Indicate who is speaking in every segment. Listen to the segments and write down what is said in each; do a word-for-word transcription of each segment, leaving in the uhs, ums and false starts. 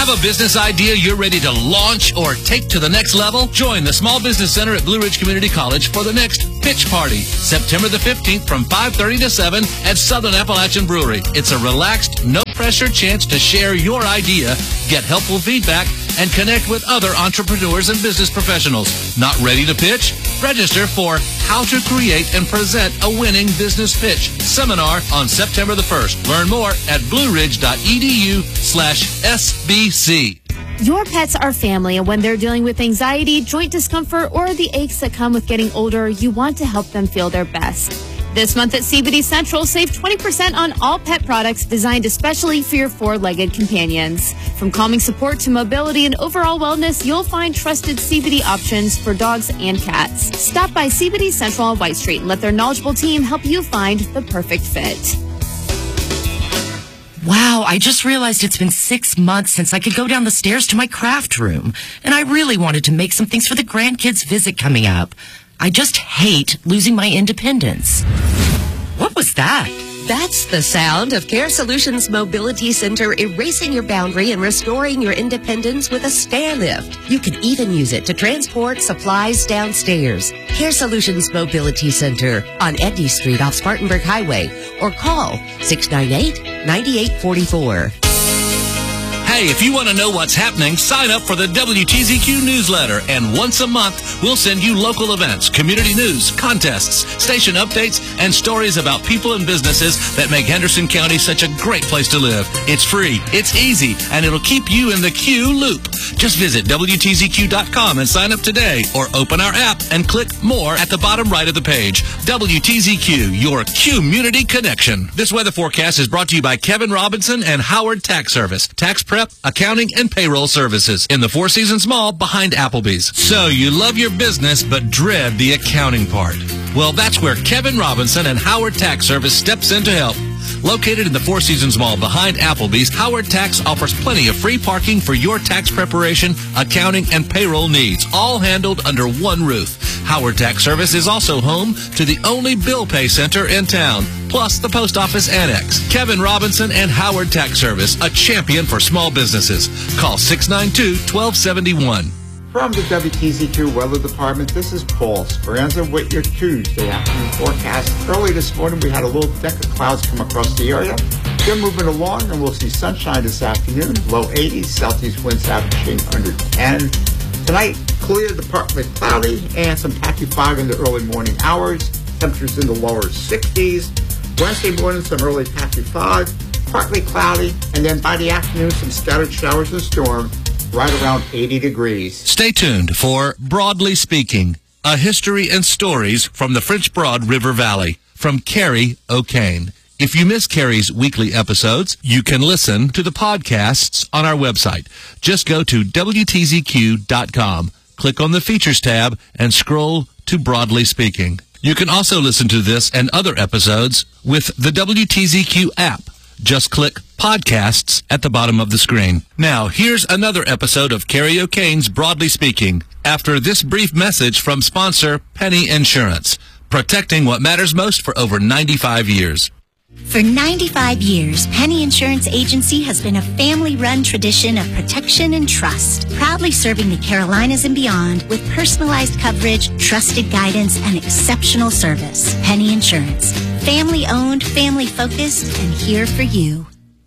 Speaker 1: Have a business idea you're ready to launch or take to the next level? Join the Small Business Center at Blue Ridge Community College for the next Pitch Party, September the fifteenth from five thirty to seven at Southern Appalachian Brewery. It's a relaxed, no-pressure chance to share your idea, get helpful feedback, and connect with other entrepreneurs and business professionals. Not ready to pitch? Register for How to Create and Present a Winning Business Pitch seminar on September the first. Learn more at blueridge.edu slash SBC.
Speaker 2: Your pets are family, and when they're dealing with anxiety, joint discomfort, or the aches that come with getting older, you want to help them feel their best. This month at C B D Central, save twenty percent on all pet products designed especially for your four-legged companions. From calming support to mobility and overall wellness, you'll find trusted C B D options for dogs and cats. Stop by C B D Central on White Street and let their knowledgeable team help you find the perfect fit.
Speaker 3: Wow, I just realized it's been six months since I could go down the stairs to my craft room. And I really wanted to make some things for the grandkids' visit coming up. I just hate losing my independence. What was that?
Speaker 4: That's the sound of Care Solutions Mobility Center erasing your boundary and restoring your independence with a stair lift. You can even use it to transport supplies downstairs. Care Solutions Mobility Center on Edney Street off Spartanburg Highway, or call six nine eight, nine eight four four.
Speaker 1: Hey, if you want to know what's happening, sign up for the W T Z Q newsletter, and once a month, we'll send you local events, community news, contests, station updates, and stories about people and businesses that make Henderson County such a great place to live. It's free, it's easy, and it'll keep you in the Q loop. Just visit W T Z Q dot com and sign up today, or open our app and click More at the bottom right of the page. W T Z Q, your community connection. This weather forecast is brought to you by Kevin Robinson and Howard Tax Service. Tax prep, accounting, and payroll services in the Four Seasons Mall behind Applebee's. So you love your business but dread the accounting part. Well, that's where Kevin Robinson and Howard Tax Service steps in to help. Located in the Four Seasons Mall behind Applebee's, Howard Tax offers plenty of free parking for your tax preparation, accounting, and payroll needs, all handled under one roof. Howard Tax Service is also home to the only bill pay center in town, plus the post office annex. Kevin Robinson and Howard Tax Service, a champion for small businesses. Call six nine two, one two seven one.
Speaker 5: From the W T Z Q Weather Department, this is Paul Speranza with your Tuesday afternoon forecast. Early this morning, we had a little deck of clouds come across the area. They're moving along, and we'll see sunshine this afternoon. Low eighties, southeast winds averaging under ten. Tonight, clear, the partly cloudy, and some patchy fog in the early morning hours. Temperatures in the lower sixties. Wednesday morning, some early patchy fog, partly cloudy, and then by the afternoon, some scattered showers and storms. Right around eighty degrees.
Speaker 1: Stay tuned for Broadly Speaking, a history and stories from the French Broad River Valley, from Carrie O'Kane. If you miss Carrie's weekly episodes, you can listen to the podcasts on our website. Just go to W T Z Q dot com, click on the Features tab, and scroll to Broadly Speaking. You can also listen to this and other episodes with the W T Z Q app. Just click Podcasts at the bottom of the screen. Now, here's another episode of Carrie O'Kane's Broadly Speaking, after this brief message from sponsor Penny Insurance, protecting what matters most for over ninety-five years.
Speaker 6: For ninety-five years, Penny Insurance Agency has been a family-run tradition of protection and trust, proudly serving the Carolinas and beyond with personalized coverage, trusted guidance, and exceptional service. Penny Insurance. Family-owned, family-focused, and here for you.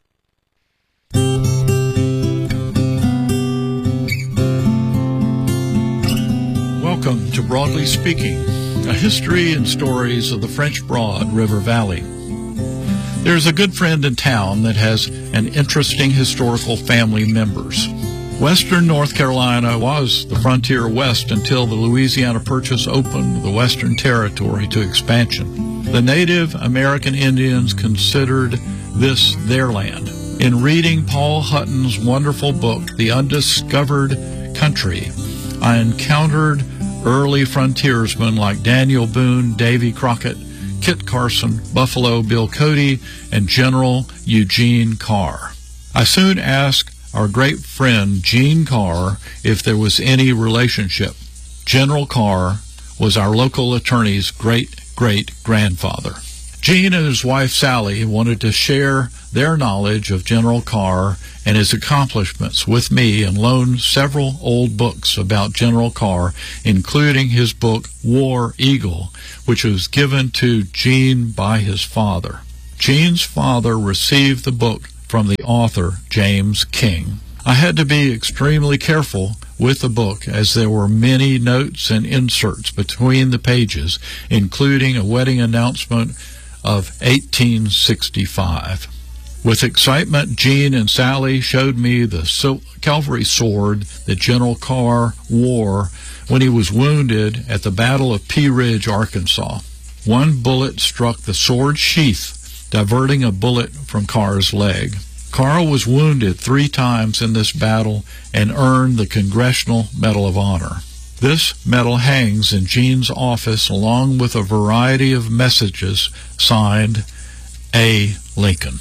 Speaker 7: Welcome to Broadly Speaking, a history and stories of the French Broad River Valley. There's a good friend in town that has an interesting historical family members. Western North Carolina was the frontier west until the Louisiana Purchase opened the Western Territory to expansion. The Native American Indians considered this their land. In reading Paul Hutton's wonderful book, The Undiscovered Country, I encountered early frontiersmen like Daniel Boone, Davy Crockett, Kit Carson, Buffalo Bill Cody, and General Eugene Carr. I soon asked our great friend Gene Carr if there was any relationship. General Carr was our local attorney's great-great-grandfather. Gene and his wife Sally wanted to share their knowledge of General Carr and his accomplishments with me and loaned several old books about General Carr, including his book War Eagle, which was given to Gene by his father. Gene's father received the book from the author, James King. I had to be extremely careful with the book as there were many notes and inserts between the pages, including a wedding announcement of eighteen sixty-five. With excitement, Gene and Sally showed me the cavalry sword that General Carr wore when he was wounded at the Battle of Pea Ridge, Arkansas. One bullet struck the sword sheath, diverting a bullet from Carr's leg. Carr was wounded three times in this battle and earned the Congressional Medal of Honor. This medal hangs in Gene's office along with a variety of messages signed A. Lincoln.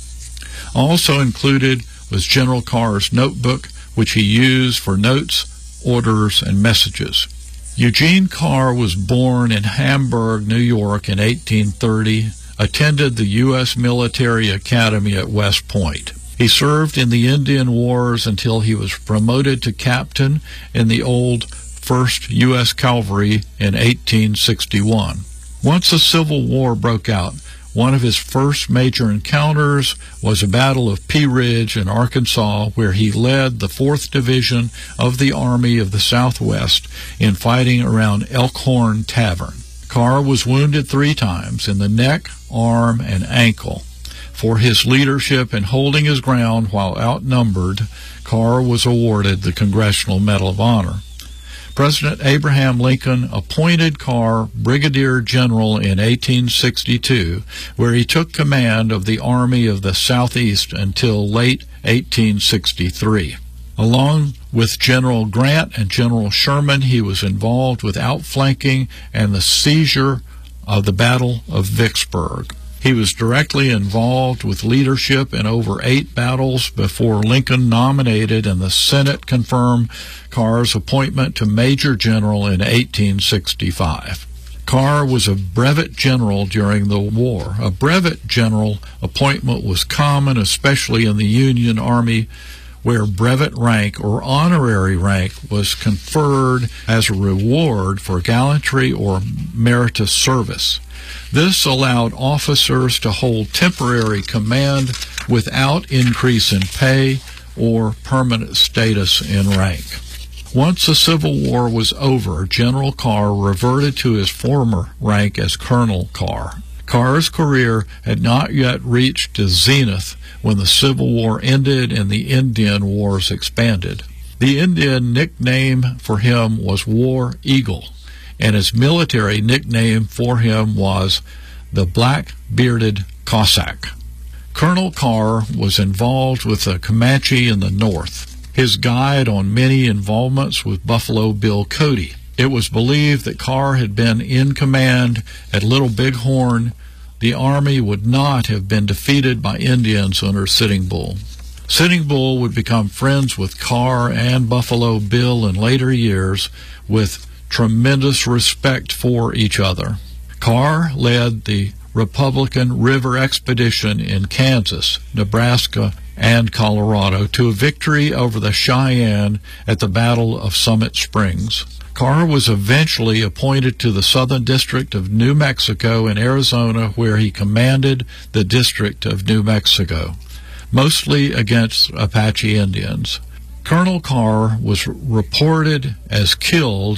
Speaker 7: Also included was General Carr's notebook, which he used for notes, orders, and messages. Eugene Carr was born in Hamburg, New York in eighteen thirty, attended the U S Military Academy at West Point. He served in the Indian Wars until he was promoted to captain in the old first U S Cavalry in eighteen sixty-one. Once the Civil War broke out, one of his first major encounters was a battle of Pea Ridge in Arkansas, where he led the fourth Division of the Army of the Southwest in fighting around Elkhorn Tavern. Carr was wounded three times in the neck, arm, and ankle. For his leadership in holding his ground while outnumbered, Carr was awarded the Congressional Medal of Honor. President Abraham Lincoln appointed Carr Brigadier General in eighteen sixty-two, where he took command of the Army of the Southeast until late eighteen sixty-three. Along with General Grant and General Sherman, he was involved with outflanking and the seizure of the Battle of Vicksburg. He was directly involved with leadership in over eight battles before Lincoln nominated and the Senate confirmed Carr's appointment to Major General in eighteen sixty-five. Carr was a brevet general during the war. A brevet general appointment was common, especially in the Union Army, where brevet rank or honorary rank was conferred as a reward for gallantry or meritorious service. This allowed officers to hold temporary command without increase in pay or permanent status in rank. Once the Civil War was over, General Carr reverted to his former rank as Colonel Carr. Carr's career had not yet reached its zenith when the Civil War ended and the Indian Wars expanded. The Indian nickname for him was War Eagle, and his military nickname for him was the Black-Bearded Cossack. Colonel Carr was involved with the Comanche in the north. His guide on many involvements was Buffalo Bill Cody. It was believed that Carr had been in command at Little Bighorn. The Army would not have been defeated by Indians under Sitting Bull. Sitting Bull would become friends with Carr and Buffalo Bill in later years with tremendous respect for each other. Carr led the Republican River Expedition in Kansas, Nebraska, and Colorado to a victory over the Cheyenne at the Battle of Summit Springs. Carr was eventually appointed to the Southern District of New Mexico in Arizona, where he commanded the District of New Mexico, mostly against Apache Indians. Colonel Carr was reported as killed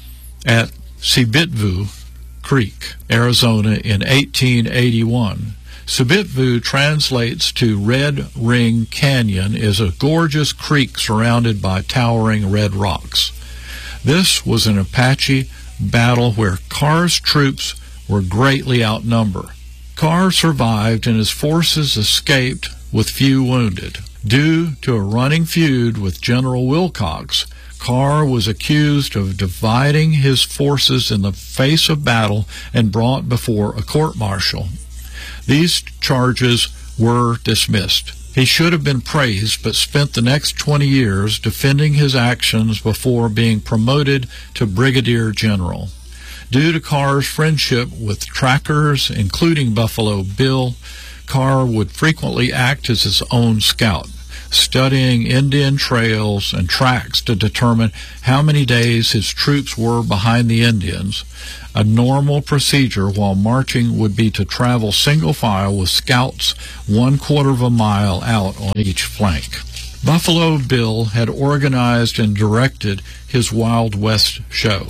Speaker 7: at Sibitvu Creek, Arizona in eighteen eighty-one. Sibitvu translates to Red Ring Canyon, is a gorgeous creek surrounded by towering red rocks. This was an Apache battle where Carr's troops were greatly outnumbered. Carr survived and his forces escaped with few wounded. Due to a running feud with General Wilcox, Carr was accused of dividing his forces in the face of battle and brought before a court-martial. These charges were dismissed. He should have been praised, but spent the next twenty years defending his actions before being promoted to brigadier general. Due to Carr's friendship with trackers, including Buffalo Bill, Carr would frequently act as his own scout, studying Indian trails and tracks to determine how many days his troops were behind the Indians. A normal procedure while marching would be to travel single file with scouts one quarter of a mile out on each flank. Buffalo Bill had organized and directed his Wild West show.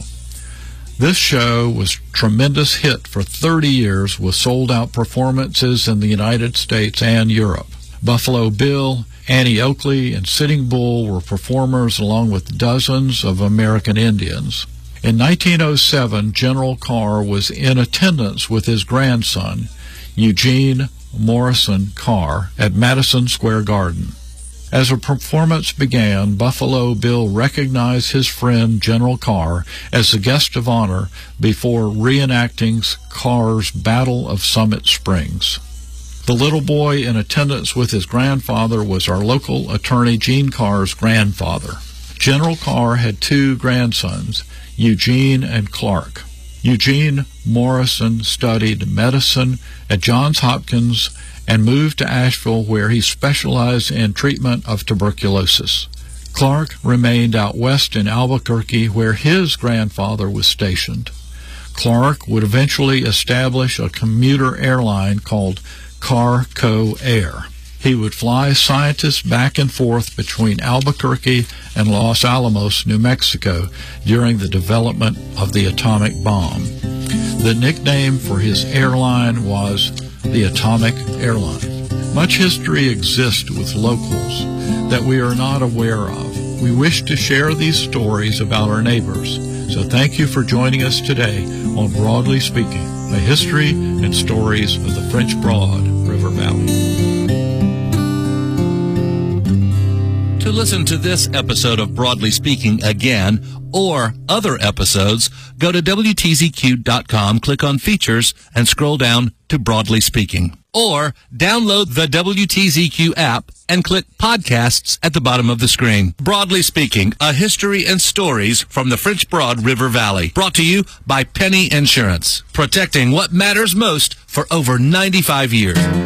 Speaker 7: This show was a tremendous hit for thirty years with sold-out performances in the United States and Europe. Buffalo Bill, Annie Oakley, and Sitting Bull were performers along with dozens of American Indians. In nineteen oh seven, General Carr was in attendance with his grandson, Eugene Morrison Carr, at Madison Square Garden. As the performance began, Buffalo Bill recognized his friend General Carr as the guest of honor before reenacting Carr's Battle of Summit Springs. The little boy in attendance with his grandfather was our local attorney Gene Carr's grandfather. General Carr had two grandsons, Eugene and Clark. Eugene Morrison studied medicine at Johns Hopkins and moved to Asheville, where he specialized in treatment of tuberculosis. Clark remained out west in Albuquerque, where his grandfather was stationed. Clark would eventually establish a commuter airline called Carco Air. He would fly scientists back and forth between Albuquerque and Los Alamos, New Mexico, during the development of the atomic bomb. The nickname for his airline was the Atomic Airline. Much history exists with locals that we are not aware of. We wish to share these stories about our neighbors. So thank you for joining us today on Broadly Speaking, the history and stories of the French Broad River Valley.
Speaker 1: To listen to this episode of Broadly Speaking again, or other episodes, go to W T Z Q dot com, click on Features, and scroll down to Broadly Speaking. Or download the W T Z Q app and click Podcasts at the bottom of the screen. Broadly Speaking, a history and stories from the French Broad River Valley. Brought to you by Penny Insurance, protecting what matters most for over ninety-five years.